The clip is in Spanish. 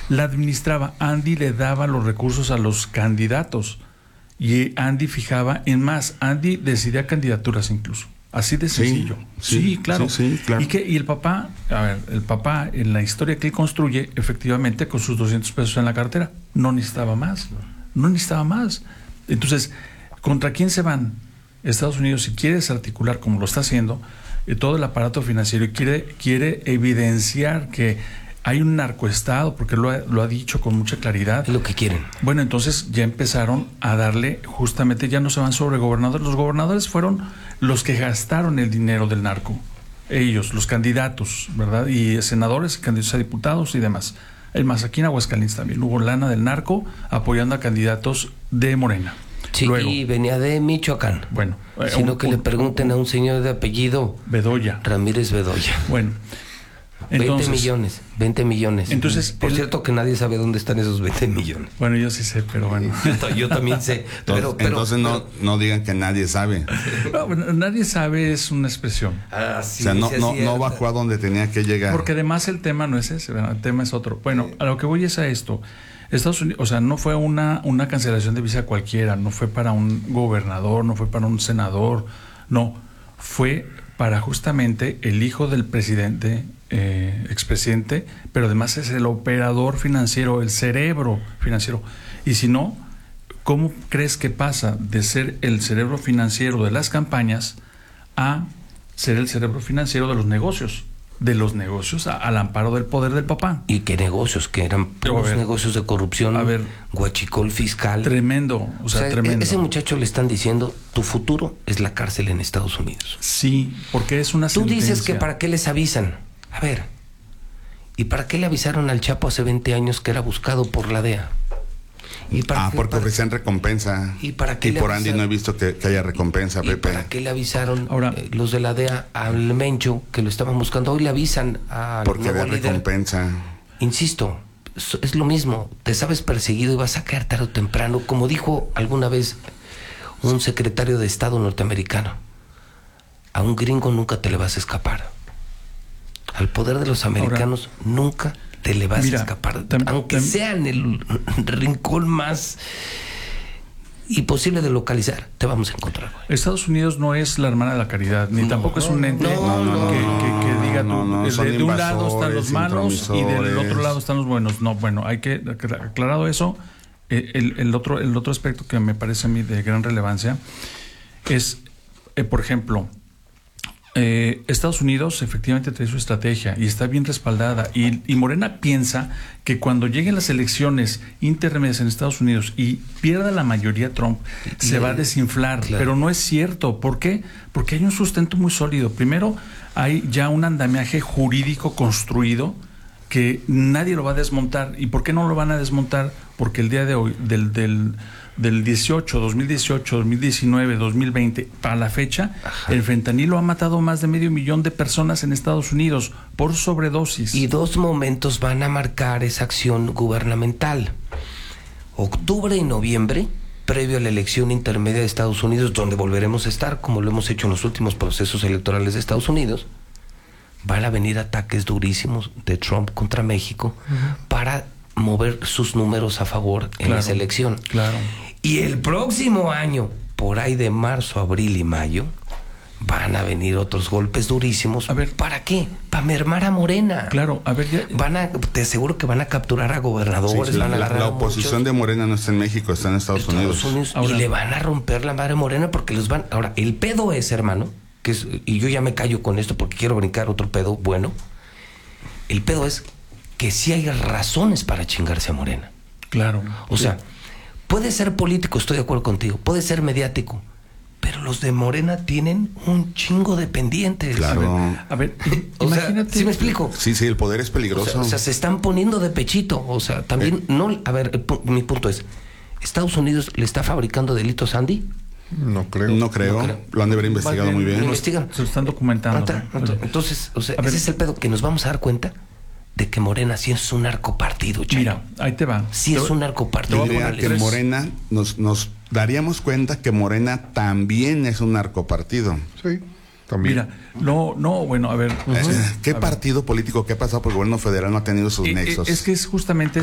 la administraba. Andy le daba los recursos a los candidatos y Andy fijaba, Andy decidía candidaturas incluso. Así de sencillo. Sí, claro. Sí, claro. Y el papá, el papá en la historia que él construye, efectivamente, con sus 200 pesos en la cartera, no necesitaba más. Entonces, ¿contra quién se van? Estados Unidos, si quiere desarticular, como lo está haciendo, todo el aparato financiero y quiere evidenciar que hay un narcoestado, porque lo ha dicho con mucha claridad. Es lo que quieren. Bueno, entonces ya empezaron a darle, justamente ya no se van sobre gobernadores. Los gobernadores fueron los que gastaron el dinero del narco. Ellos, los candidatos, ¿verdad? Y senadores, candidatos a diputados y demás. El más, aquí en Aguascalientes también hubo lana del narco apoyando a candidatos de Morena. Sí, luego, y venía de Michoacán. Bueno. Sino que le pregunten a un señor de apellido Bedoya. Ramírez Bedoya. Bueno. Entonces, 20 millones. Entonces, por cierto que nadie sabe dónde están esos 20 millones. Bueno, yo sí sé, pero bueno. Yo también sé. Entonces no digan que nadie sabe. No, nadie sabe es una expresión. Sí, o sea, no bajó a donde tenía que llegar. Porque además el tema no es ese, el tema es otro. Bueno, a lo que voy es a esto. Estados Unidos, o sea, no fue una cancelación de visa cualquiera, no fue para un gobernador, no fue para un senador, no, fue para justamente el hijo del presidente, expresidente, pero además es el operador financiero, el cerebro financiero. Y si no, ¿cómo crees que pasa de ser el cerebro financiero de las campañas a ser el cerebro financiero de los negocios? Al amparo del poder del papá. ¿Y qué negocios? Que eran puros negocios de corrupción, guachicol fiscal. Tremendo, o sea, tremendo. Ese muchacho le están diciendo, tu futuro es la cárcel en Estados Unidos. Sí, porque es una sentencia. Tú dices que para qué les avisan. A ver, ¿y para qué le avisaron al Chapo hace 20 años que era buscado por la DEA? Porque ofrecían recompensa. ¿Y para qué? Y por Andy no he visto que haya recompensa, ¿Y Pepe. para qué le avisaron los de la DEA al Mencho que lo estaban buscando? Hoy le avisan al porque nuevo había líder. Recompensa. Insisto, es lo mismo. Te sabes perseguido y vas a caer tarde o temprano. Como dijo alguna vez un secretario de Estado norteamericano, a un gringo nunca te le vas a escapar. Al poder de los americanos nunca te le vas a escapar, aunque sea en el rincón más imposible de localizar, te vamos a encontrar. Estados Unidos no es la hermana de la caridad, ni tampoco es un ente que diga de un lado están los malos y del otro lado están los buenos. No, bueno, hay que aclarado eso. El otro aspecto que me parece a mí de gran relevancia es, por ejemplo, Estados Unidos efectivamente trae su estrategia y está bien respaldada y Morena piensa que cuando lleguen las elecciones intermedias en Estados Unidos y pierda la mayoría Trump, se va a desinflar, pero no es cierto. ¿Por qué? Porque hay un sustento muy sólido. Primero, hay ya un andamiaje jurídico construido que nadie lo va a desmontar. ¿Y por qué no lo van a desmontar? Porque el día de hoy, del 2018, 2019, 2020, para la fecha, el fentanilo ha matado más de 500,000 de personas en Estados Unidos por sobredosis. Y 2 momentos van a marcar esa acción gubernamental. Octubre y noviembre, previo a la elección intermedia de Estados Unidos, donde volveremos a estar, como lo hemos hecho en los últimos procesos electorales de Estados Unidos, van a venir ataques durísimos de Trump contra México para mover sus números a favor en esa elección. Claro. Y el próximo año, por ahí de marzo, abril y mayo, van a venir otros golpes durísimos. A ver, ¿para qué? Para mermar a Morena. Claro, a ver, te aseguro que van a capturar a gobernadores, van a agarrar la oposición de Morena no está en México, está en Estados Unidos. Y le van a romper la madre a Morena porque los van. Ahora, el pedo es, hermano, y yo ya me callo con esto porque quiero brincar otro pedo bueno. El pedo es que sí hay razones para chingarse a Morena. Claro. O sea, puede ser político, estoy de acuerdo contigo, puede ser mediático, pero los de Morena tienen un chingo de pendientes. Claro. A ver, imagínate. ¿Sí me explico? Sí, el poder es peligroso. O sea, se están poniendo de pechito. O sea, también a ver, mi punto es, ¿Estados Unidos le está fabricando delitos, Andy? No creo. Lo han de haber investigado muy bien. Investigan. Se lo están documentando. Entonces, o sea, ese es el pedo, que nos vamos a dar cuenta de que Morena sí es un narcopartido, Chayo. Mira, ahí te va. Sí es un narcopartido. Diría que Morena, nos daríamos cuenta que Morena también es un narcopartido. Sí, también. Mira, bueno, a ver. ¿Qué partido político que ha pasado por el gobierno federal no ha tenido sus nexos? Es que es justamente